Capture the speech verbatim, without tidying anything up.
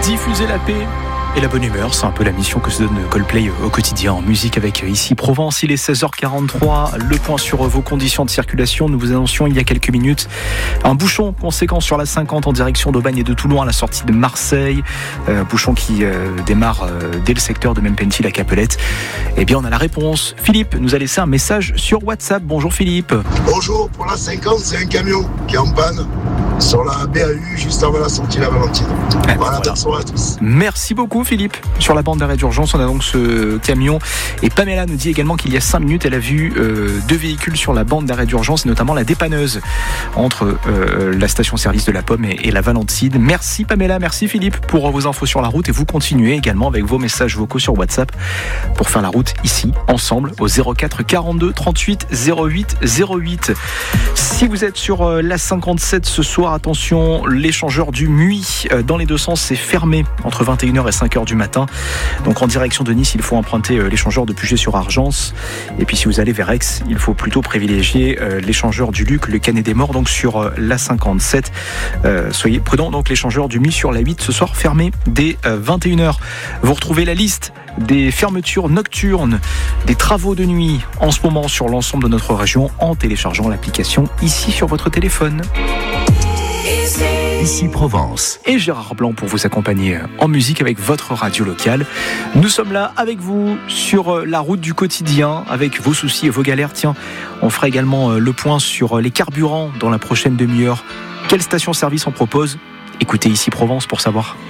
Diffuser la paix et la bonne humeur, c'est un peu la mission que se donne Coldplay au quotidien en musique avec Ici Provence. Il est seize heures quarante-trois, le point sur vos conditions de circulation. Nous vous annoncions il y a quelques minutes un bouchon conséquent sur la cinquante en direction d'Aubagne et de Toulon à la sortie de Marseille. Euh, bouchon qui euh, démarre euh, dès le secteur de Mempentil à Capelette. Eh bien, on a la réponse. Philippe nous a laissé un message sur WhatsApp. Bonjour Philippe. Bonjour, pour la cinquante, c'est un camion qui est en panne sur la B A U juste avant la sortie de la Valentine. Eh voilà, voilà. bonsoir à tous. Merci beaucoup Philippe. Sur la bande d'arrêt d'urgence, on a donc ce camion. Et Pamela nous dit également qu'il y a cinq minutes, elle a vu euh, deux véhicules sur la bande d'arrêt d'urgence, notamment la dépanneuse entre euh, la station-service de la Pomme et, et la Valentine. Merci Pamela, merci Philippe pour vos infos sur la route. Et vous continuez également avec vos messages vocaux sur WhatsApp pour faire la route ici, ensemble, au zéro quatre quarante-deux trente-huit zéro huit zéro huit. Si vous êtes sur euh, la cinquante-sept ce soir, attention, l'échangeur du Muy euh, dans les deux sens, c'est fermé entre vingt et une heures et cinq heures du matin. Donc en direction de Nice, il faut emprunter euh, l'échangeur de Puget-sur-Argence. Et puis si vous allez vers Aix, il faut plutôt privilégier euh, l'échangeur du Luc, le Canet des Morts, donc sur euh, la cinquante-sept. Euh, soyez prudents, donc l'échangeur du Muy sur la huit ce soir fermé dès euh, vingt et une heures. Vous retrouvez la liste des fermetures nocturnes, des travaux de nuit en ce moment sur l'ensemble de notre région en téléchargeant l'application ici sur votre téléphone. Ici Provence. Et Gérard Blanc pour vous accompagner en musique avec votre radio locale. Nous sommes là avec vous sur la route du quotidien, avec vos soucis et vos galères. Tiens, on fera également le point sur les carburants dans la prochaine demi-heure. Quelle station-service on propose ? Écoutez Ici Provence pour savoir.